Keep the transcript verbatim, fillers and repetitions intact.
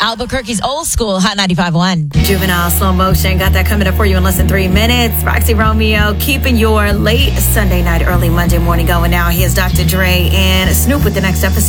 Albuquerque's Old School, Hot ninety-five point one. Juvenile Slow Motion. Got that coming up for you in less than three minutes. Roxy Romeo keeping your late Sunday night, early Monday morning going now. Here's Doctor Dre and Snoop with the next episode.